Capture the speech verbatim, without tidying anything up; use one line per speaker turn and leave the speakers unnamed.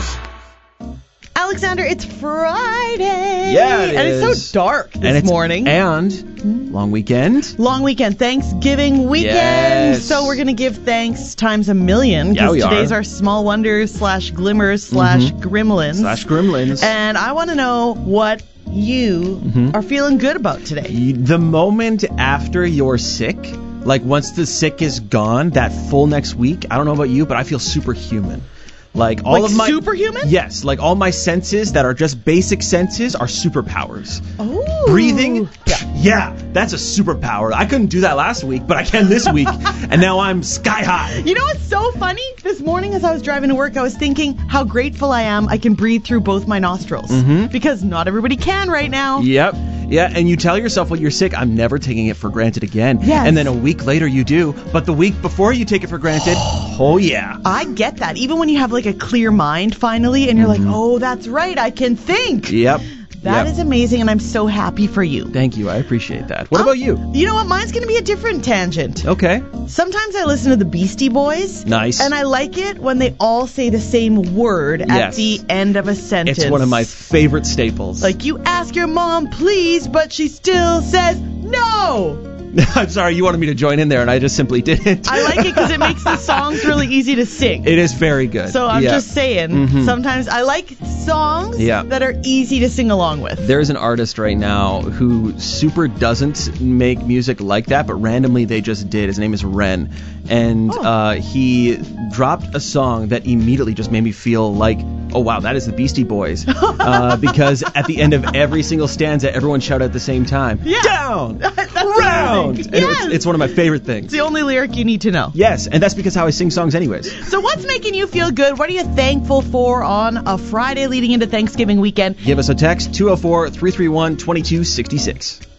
Alex.
Alexander, it's Friday.
Yeah, it
and
is.
it's so dark this
and it's,
morning.
And long weekend.
Long weekend, Thanksgiving weekend.
Yes.
So we're going to give thanks times a million.
Yeah, we
Because today's
are.
our small wonders slash glimmers slash
Mhm.
gremlins.
Slash gremlins.
And I want to know what you
Mhm.
are feeling good about today.
The moment after you're sick, like once the sick is gone, that full next week, I don't know about you, but I feel superhuman. Like all
Like
of my
superhuman?
Yes, like all my senses that are just basic senses are superpowers.
Oh.
Breathing? Yeah. Yeah, that's a superpower. I couldn't do that last week, but I can this week. And now I'm sky high.
You know what's so funny? This morning as I was driving to work, I was thinking how grateful I am I can breathe through both my nostrils.
Mhm.
Because not everybody can right now.
Yep. Yeah, and you tell yourself when you're sick, I'm never taking it for granted again.
Yes.
And then a week later you do, but the week before you take it for granted, oh yeah.
I get that. Even when you have like a clear mind finally and you're
Mhm.
like, oh, that's right, I can think.
Yep.
That
yep.
is amazing, and I'm so happy for you.
Thank you. I appreciate that. What
Um,
about you?
You know what? Mine's going to be a different tangent.
Okay.
Sometimes I listen to the Beastie Boys.
Nice.
And I like it when they all say the same word at
Yes.
the end of a sentence.
It's one of my favorite staples.
Like, you ask your mom, please, but she still says no.
I'm sorry, you wanted me to join in there, and I just simply didn't.
I like it because it makes the songs really easy to sing.
It is very good.
So I'm
Yeah.
just saying,
Mhm.
sometimes I like songs
Yeah.
that are easy to sing along with.
There's an artist right now who super doesn't make music like that, but randomly they just did. His name is Ren. And
Oh.
uh, he dropped a song that immediately just made me feel like, oh, wow, that is the Beastie Boys. uh, because at the end of every single stanza, everyone shouted at the same time,
Yeah.
down,
That's
round.
amazing.
And
Yes.
it's, it's one of my favorite things.
It's the only lyric you need to know.
Yes, and that's because how I sing songs anyways.
So what's making you feel good? What are you thankful for on a Friday leading into Thanksgiving weekend?
Give us a text, two oh four, three three one, two two six six.